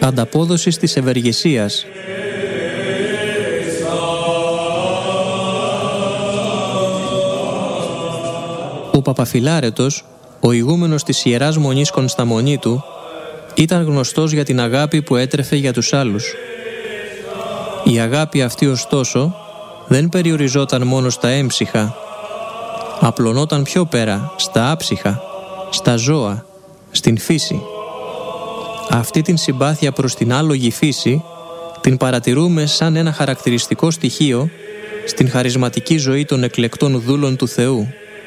Ανταπόδοσης της ευεργεσίας. Ο Παπαφυλάρετος, ο ηγούμενος της Ιεράς Μονής Κονσταμονίτου, ήταν γνωστός για την αγάπη που έτρεφε για τους άλλους. Η αγάπη αυτή ωστόσο δεν περιοριζόταν μόνο στα έμψυχα, απλωνόταν πιο πέρα, στα άψυχα, στα ζώα, στην φύση. Αυτή την συμπάθεια προς την άλογη φύση την παρατηρούμε σαν ένα χαρακτηριστικό στοιχείο στην χαρισματική ζωή των εκλεκτών δούλων του Θεού.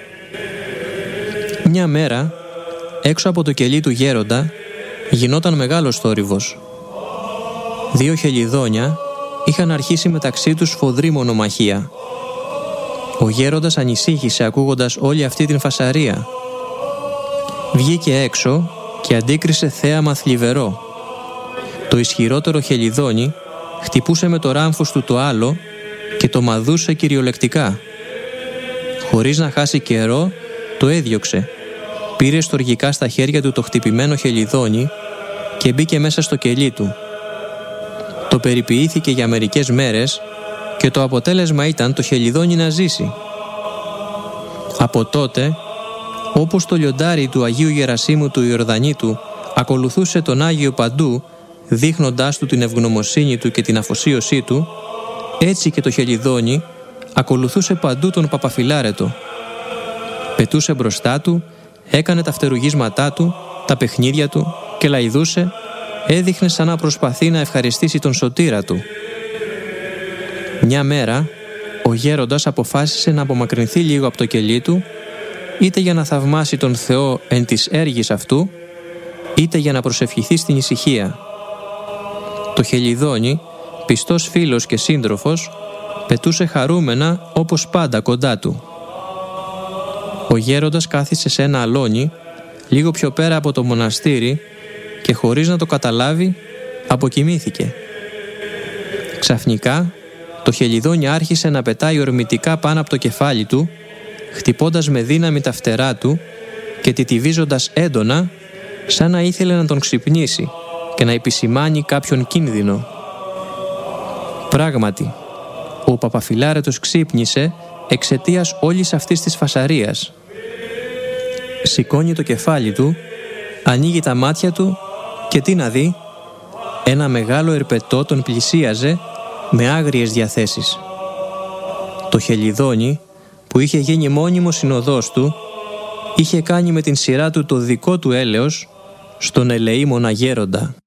Μια μέρα, έξω από το κελί του γέροντα, γινόταν μεγάλος θόρυβος. 2 χελιδόνια είχαν αρχίσει μεταξύ τους σφοδρή μονομαχία. Ο γέροντας ανησύχησε ακούγοντας όλη αυτή την φασαρία. Βγήκε έξω και αντίκρισε θέαμα θλιβερό. Το ισχυρότερο χελιδόνι χτυπούσε με το ράμφος του το άλλο και το μαδούσε κυριολεκτικά. Χωρίς να χάσει καιρό, το έδιωξε. Πήρε στοργικά στα χέρια του το χτυπημένο χελιδόνι και μπήκε μέσα στο κελί του. Το περιποιήθηκε για μερικές μέρες και το αποτέλεσμα ήταν το χελιδόνι να ζήσει. Από τότε, όπως το λιοντάρι του Αγίου Γερασίμου του Ιορδανήτου ακολουθούσε τον Άγιο παντού, δείχνοντάς του την ευγνωμοσύνη του και την αφοσίωσή του, έτσι και το χελιδόνι ακολουθούσε παντού τον Παπαφυλάρετο. Πετούσε μπροστά του, έκανε τα φτερουγίσματά του, τα παιχνίδια του και λαϊδούσε, έδειχνε σαν να προσπαθεί να ευχαριστήσει τον σωτήρα του. Μια μέρα, ο γέροντας αποφάσισε να απομακρυνθεί λίγο από το κελί του, είτε για να θαυμάσει τον Θεό εν της έργης αυτού, είτε για να προσευχηθεί στην ησυχία. Το χελιδόνι, πιστός φίλος και σύντροφος, πετούσε χαρούμενα όπως πάντα κοντά του. Ο γέροντας κάθισε σε ένα αλόνι, λίγο πιο πέρα από το μοναστήρι, και χωρίς να το καταλάβει, αποκοιμήθηκε. Ξαφνικά, το χελιδόνι άρχισε να πετάει ορμητικά πάνω από το κεφάλι του, χτυπώντας με δύναμη τα φτερά του και τιτιβίζοντας έντονα, σαν να ήθελε να τον ξυπνήσει και να επισημάνει κάποιον κίνδυνο. Πράγματι, ο Παπαφυλάρετος ξύπνησε εξαιτίας όλης αυτής της φασαρίας. Σηκώνει το κεφάλι του, ανοίγει τα μάτια του και τι να δει? Ένα μεγάλο ερπετό τον πλησίαζε με άγριες διαθέσεις. Το χελιδόνι, που είχε γίνει μόνιμο συνοδός του, είχε κάνει με την σειρά του το δικό του έλεος στον ελεήμονα γέροντα.